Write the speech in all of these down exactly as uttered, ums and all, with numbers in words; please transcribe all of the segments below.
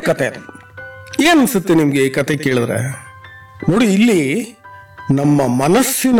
ಕತೆ ಅದು. ಏನ್ ಅನ್ಸುತ್ತೆ ನಿಮ್ಗೆ ಈ ಕತೆ ಕೇಳಿದ್ರೆ? ನೋಡಿ, ಇಲ್ಲಿ ನಮ್ಮ ಮನಸ್ಸಿನ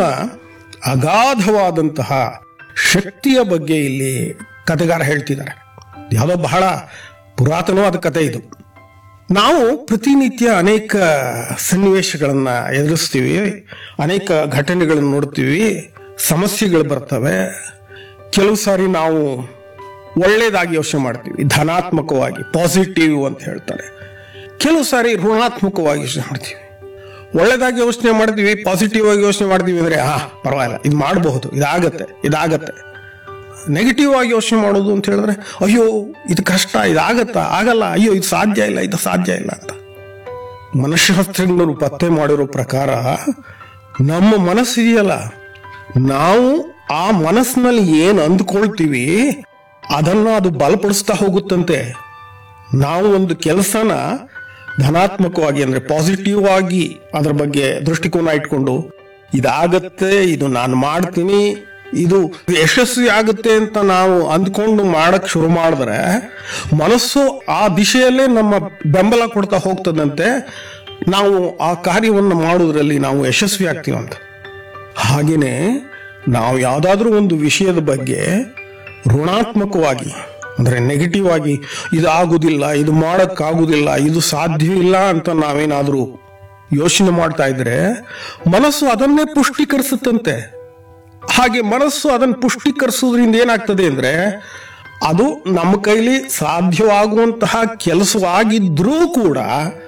ಅಗಾಧವಾದಂತಹ ಶಕ್ತಿಯ ಬಗ್ಗೆ ಇಲ್ಲಿ ಕತೆಗಾರ ಹೇಳ್ತಿದ್ದಾರೆ. ಯಾವುದೋ ಬಹಳ ಪುರಾತನವಾದ ಕತೆ ಇದು. ನಾವು ಪ್ರತಿನಿತ್ಯ ಅನೇಕ ಸನ್ನಿವೇಶಗಳನ್ನ ಎದುರಿಸ್ತೀವಿ, ಅನೇಕ ಘಟನೆಗಳನ್ನು ನೋಡ್ತೀವಿ, ಸಮಸ್ಯೆಗಳು ಬರ್ತವೆ. ಕೆಲವು ಸಾರಿ ನಾವು ಒಳ್ಳೇದಾಗಿ ಯೋಚನೆ ಮಾಡ್ತೀವಿ, ಧನಾತ್ಮಕವಾಗಿ, ಪಾಸಿಟಿವ್ ಅಂತ ಹೇಳ್ತಾರೆ. ಕೆಲವು ಸಾರಿ ಋಣಾತ್ಮಕವಾಗಿ ಯೋಚನೆ ಮಾಡ್ತೀವಿ. ಒಳ್ಳೇದಾಗಿ ಯೋಚನೆ ಮಾಡ್ತೀವಿ, ಪಾಸಿಟಿವ್ ಆಗಿ ಯೋಚನೆ ಮಾಡ್ತೀವಿ ಅಂದ್ರೆ ಹಾ ಪರವಾಗಿಲ್ಲ, ಇದು ಮಾಡಬಹುದು, ಇದಾಗತ್ತೆ ಇದಾಗತ್ತೆ. ನೆಗೆಟಿವ್ ಆಗಿ ಯೋಚನೆ ಮಾಡೋದು ಅಂತ ಹೇಳಿದ್ರೆ ಅಯ್ಯೋ ಇದು ಕಷ್ಟ, ಇದಾಗತ್ತಾ, ಆಗಲ್ಲ, ಅಯ್ಯೋ ಇದು ಸಾಧ್ಯ ಇಲ್ಲ, ಇದು ಸಾಧ್ಯ ಇಲ್ಲ ಅಂತ. ಮನಃಶಾಸ್ತ್ರಜ್ಞರು ಪತ್ತೆ ಮಾಡಿರೋ ಪ್ರಕಾರ ನಮ್ಮ ಮನಸ್ಸಿದೆಯಲ್ಲ, ನಾವು ಆ ಮನಸ್ಸಿನಲ್ಲಿ ಏನು ಅಂದ್ಕೊಳ್ತೀವಿ ಅದನ್ನ ಅದು ಬಲಪಡಿಸ್ತಾ ಹೋಗುತ್ತಂತೆ. ನಾವು ಒಂದು ಕೆಲಸನ ಧನಾತ್ಮಕವಾಗಿ ಅಂದ್ರೆ ಪಾಸಿಟಿವ್ ಆಗಿ ಅದರ ಬಗ್ಗೆ ದೃಷ್ಟಿಕೋನ ಇಟ್ಕೊಂಡು ಇದಾಗತ್ತೆ, ಇದು ನಾನು ಮಾಡ್ತೀನಿ, ಇದು ಯಶಸ್ವಿ ಆಗುತ್ತೆ ಅಂತ ನಾವು ಅಂದ್ಕೊಂಡು ಮಾಡಕ್ ಶುರು ಮಾಡಿದ್ರೆ ಮನಸ್ಸು ಆ ದಿಶೆಯಲ್ಲೇ ನಮ್ಮ ಬೆಂಬಲ ಕೊಡ್ತಾ ಹೋಗ್ತದಂತೆ. ನಾವು ಆ ಕಾರ್ಯವನ್ನು ಮಾಡುವುದರಲ್ಲಿ ನಾವು ಯಶಸ್ವಿ ಆಗ್ತೀವಂತ. ಹಾಗೇನೆ ನಾವು ಯಾವುದಾದ್ರೂ ಒಂದು ವಿಷಯದ ಬಗ್ಗೆ ಋಣಾತ್ಮಕವಾಗಿ ಅಂದ್ರೆ ನೆಗೆಟಿವ್ ಆಗಿ ಇದು ಆಗುದಿಲ್ಲ, ಇದು ಮಾಡಕ್ಕಾಗುದಿಲ್ಲ, ಇದು ಸಾಧ್ಯವಿಲ್ಲ ಅಂತ ನಾವೇನಾದ್ರೂ ಯೋಚನೆ ಮಾಡ್ತಾ ಇದ್ರೆ ಮನಸ್ಸು ಅದನ್ನೇ ಪುಷ್ಟೀಕರಿಸುತ್ತಂತೆ. ಹಾಗೆ ಮನಸ್ಸು ಅದನ್ನು ಪುಷ್ಟೀಕರಿಸೋದ್ರಿಂದ ಏನಾಗ್ತದೆ ಅಂದ್ರೆ ಅದು ನಮ್ಮ ಕೈಲಿ ಸಾಧ್ಯವಾಗುವಂತಹ ಕೆಲಸವಾಗಿದ್ರೂ ಕೂಡ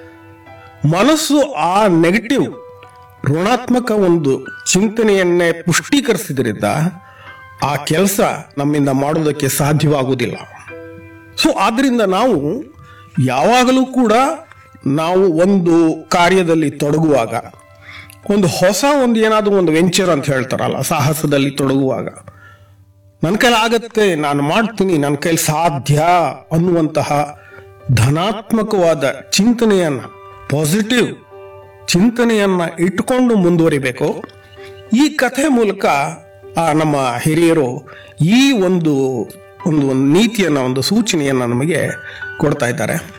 ಮನಸ್ಸು ಆ ನೆಗೆಟಿವ್ ಋಣಾತ್ಮಕ ಒಂದು ಚಿಂತನೆಯನ್ನೇ ಪುಷ್ಟೀಕರಿಸಿದ್ರಿಂದ ಆ ಕೆಲಸ ನಮ್ಮಿಂದ ಮಾಡೋದಕ್ಕೆ ಸಾಧ್ಯವಾಗುವುದಿಲ್ಲ. ಸೊ ಆದ್ರಿಂದ ನಾವು ಯಾವಾಗಲೂ ಕೂಡ ನಾವು ಒಂದು ಕಾರ್ಯದಲ್ಲಿ ತೊಡಗುವಾಗ, ಒಂದು ಹೊಸ ಒಂದು ಏನಾದರೂ ಒಂದು ವೆಂಚರ್ ಅಂತ ಹೇಳ್ತಾರಲ್ಲ, ಸಾಹಸದಲ್ಲಿ ತೊಡಗುವಾಗ ನನ್ನ ಕೈಲಿ ಆಗತ್ತೆ, ನಾನು ಮಾಡ್ತೀನಿ, ನನ್ನ ಕೈಲಿ ಸಾಧ್ಯ ಅನ್ನುವಂತಹ ಧನಾತ್ಮಕವಾದ ಚಿಂತನೆಯನ್ನ, ಪಾಸಿಟಿವ್ ಚಿಂತನೆಯನ್ನ ಇಟ್ಟುಕೊಂಡು ಮುಂದುವರಿಬೇಕು. ಈ ಕಥೆ ಮೂಲಕ ಆ ನಮ್ಮ ಹಿರಿಯರು ಈ ಒಂದು ಒಂದು ನೀತಿಯನ್ನ, ಒಂದು ಸೂಚನೆಯನ್ನ ನಮಗೆ ಕೊಡ್ತಾ ಇದ್ದಾರೆ.